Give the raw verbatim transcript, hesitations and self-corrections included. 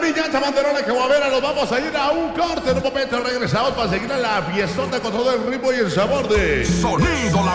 brillante banderola que va a ver, nos vamos a ir a un corte. En un momento regresamos para seguir a la fiestota con todo el ritmo y el sabor de Sonido